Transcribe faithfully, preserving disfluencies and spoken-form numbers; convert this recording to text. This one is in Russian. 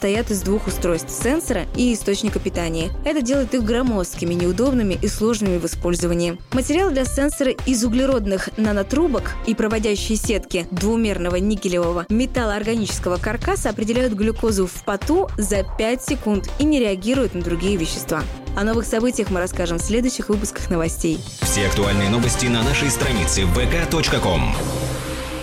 состоят из двух устройств – сенсора и источника питания. Это делает их громоздкими, неудобными и сложными в использовании. Материал для сенсора из углеродных нанотрубок и проводящей сетки двумерного никелевого металлоорганического каркаса определяют глюкозу в поту за пять секунд и не реагируют на другие вещества. О новых событиях мы расскажем в следующих выпусках новостей. Все актуальные новости на нашей странице вэ ка точка ком.